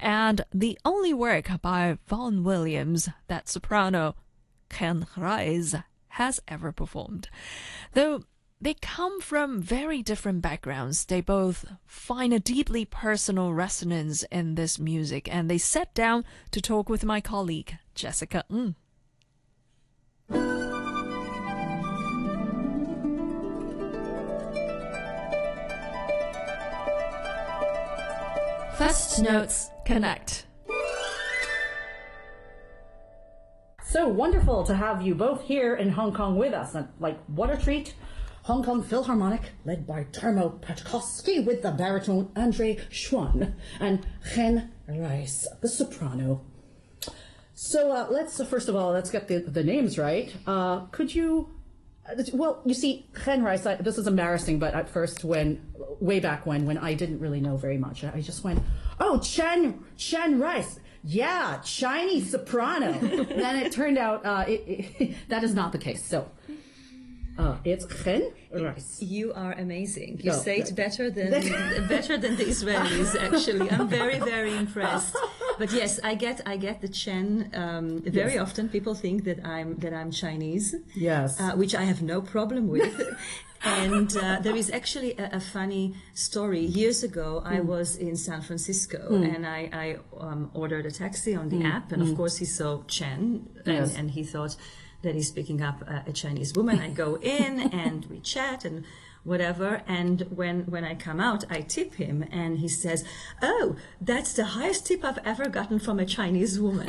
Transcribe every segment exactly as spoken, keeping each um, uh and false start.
and the only work by Vaughan Williams that soprano Chen Reis has ever performed. Though they come from very different backgrounds, they both find a deeply personal resonance in this music, and they sat down to talk with my colleague, Jessica Ng. First Notes Connect. So wonderful to have you both here in Hong Kong with us. And like, what a treat. Hong Kong Philharmonic, led by Tarmo Patkowski, with the baritone Andre Schwann and Chen Reis, the soprano. So uh, let's, uh, first of all, let's get the, the names right. Uh, could you, uh, well, you see, Chen Reis, I, this is embarrassing, but at first when, way back when, when I didn't really know very much, I, I just went, oh, Chen, Chen Reis. Yeah, Chinese soprano. Then it turned out uh, it, it, that is not the case. So uh, it's Chen Reis. You are amazing. You No, say it that- better than better than the Israelis. Actually, I'm very very impressed. But yes, I get I get the Chen. Um, very Yes. often people think that I'm that I'm Chinese. Yes. Uh, which I have no problem with. And uh, there is actually a, a funny story. Years ago, I was in San Francisco, and I, I um, ordered a taxi on the app, and of course he saw Chen, and, Yes. and he thought that he's picking up a, a Chinese woman. I go in, and we chat, and whatever, and when, when I come out, I tip him, and he says, oh, that's the highest tip I've ever gotten from a Chinese woman.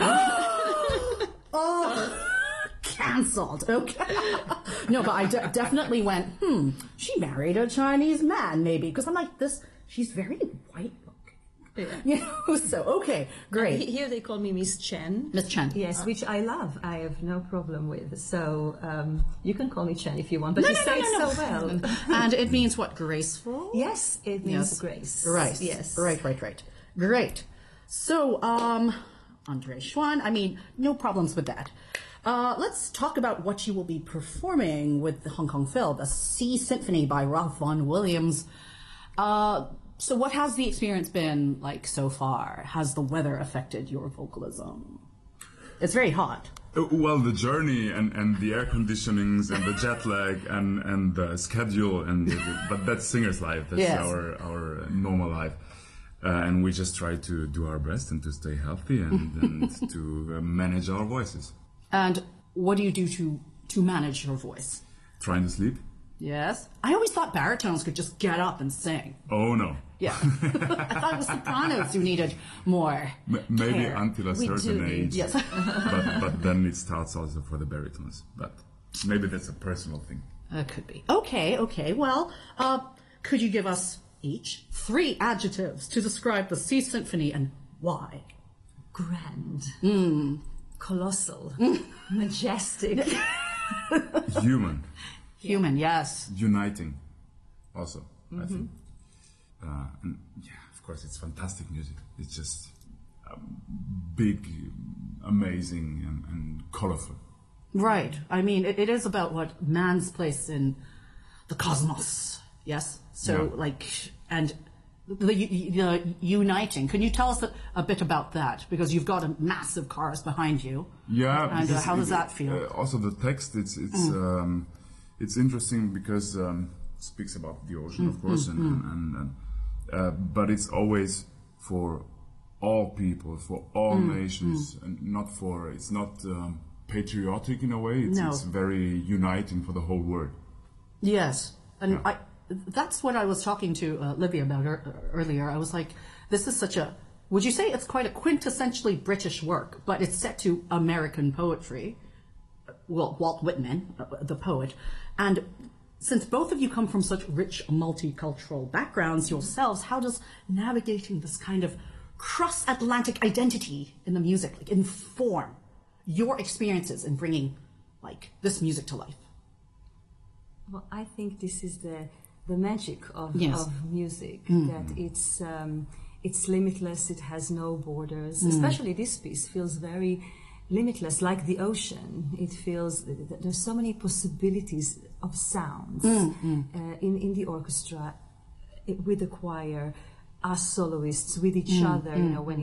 Oh, cancelled. Okay. No, but I de- definitely went, hmm, she married a Chinese man, maybe. Because I'm like, this, she's very white looking. Yeah. You know, so, okay, great. He- Here they call me Miss Chen. Miss Chen. Yes, which I love. I have no problem with. So um, you can call me Chen if you want, but No, you no, say no, it no, so no. well. And it means what, graceful? Yes, it means Yes. grace. Right. Yes. Right, right, right. Great. So, um, Andre Schwann, I mean, no problems with that. Uh, let's talk about what you will be performing with the Hong Kong Phil, the Sea Symphony by Ralph Vaughan Williams. Uh, so what has the experience been like so far? Has the weather affected your vocalism? It's very hot. Uh, Well, the journey and, and the air conditionings and the jet lag and, and the schedule and the, the- but that's singer's life. That's Yes. our our normal life, uh, and we just try to do our best and to stay healthy and, and to uh, manage our voices. And what do you do to, to manage your voice? Trying to sleep? Yes? I always thought baritones could just get up and sing. Oh no. Yeah. I thought it was sopranos who needed more M- maybe care. until a We do certain need- age. Yes. but but then it starts also for the baritones. But maybe that's a personal thing. That could be. Okay, okay. Well, uh, could you give us each three adjectives to describe the Sea Symphony and why? Grand. Hmm. Colossal. Majestic. Human, Human, yes. uniting, also. I Mm-hmm. think. Uh, and yeah, of course, it's fantastic music. It's just um, big, amazing, and, and colorful. Right. I mean, it, it is about what man's place in the cosmos. Yes. So, Yeah. like, and the, the uniting. Can you tell us a, a bit about that? Because you've got a massive chorus behind you. Yeah, And uh, because how does it- that feel? Uh, also, the text it's it's um, it's interesting because um, it speaks about the ocean, of course, and, and, and uh, but it's always for all people, for all nations, and not for it's not um, patriotic in a way. It's, No. it's very uniting for the whole world. Yes, and Yeah. I, that's what I was talking to uh, Livia about er, earlier. I was like, this is such a, would you say it's quite a quintessentially British work, but it's set to American poetry? Well, Walt Whitman, uh, the poet. And since both of you come from such rich multicultural backgrounds yourselves, how does navigating this kind of cross-Atlantic identity in the music like, inform your experiences in bringing like this music to life? Well, I think this is the the magic of, Yes. of music, that it's um, it's limitless, it has no borders. Especially this piece feels very limitless, like the ocean. It feels th- th- there's so many possibilities of sounds uh, in in the orchestra, i- with the choir, us soloists, with each other. You know, when